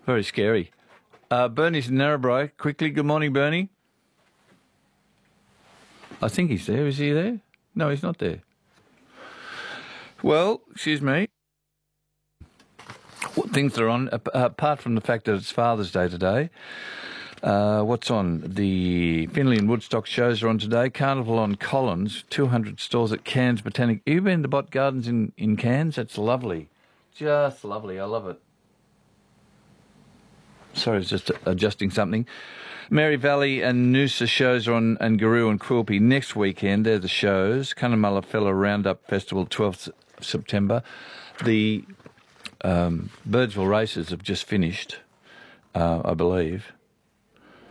Very scary. Bernie's in Narrabri. Quickly, good morning, Bernie. I think he's there. Is he there? No, he's not there. Well, excuse me. What things are on, apart from the fact that it's Father's Day today, what's on? The Finley and Woodstock shows are on today. Carnival on Collins, 200 stalls at Cairns Botanic. Have you been to Bot Gardens in Cairns? That's lovely. Just lovely. I love it. Sorry, I was just adjusting something. Mary Valley and Noosa shows are on, and Garoo and Quilpie next weekend. They're the shows. Cunnamulla Fella Roundup Festival, 12th of September. The Birdsville races have just finished, I believe.